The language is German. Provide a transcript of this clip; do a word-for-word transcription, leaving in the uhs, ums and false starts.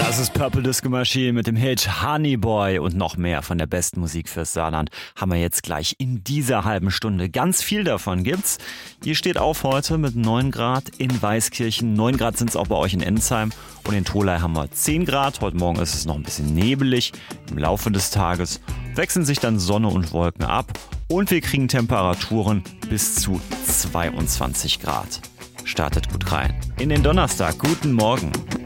Das ist Purple Disco Machine mit dem Hit Honey Boy und noch mehr von der besten Musik fürs Saarland haben wir jetzt gleich in dieser halben Stunde. Ganz viel davon gibt's. Ihr steht auf heute mit neun Grad in Weißkirchen. neun Grad sind es auch bei euch in Enzheim. Und in Tholey haben wir zehn Grad. Heute Morgen ist es noch ein bisschen nebelig. Im Laufe des Tages wechseln sich dann Sonne und Wolken ab. Und wir kriegen Temperaturen bis zu zweiundzwanzig Grad. Startet gut rein in den Donnerstag. Guten Morgen.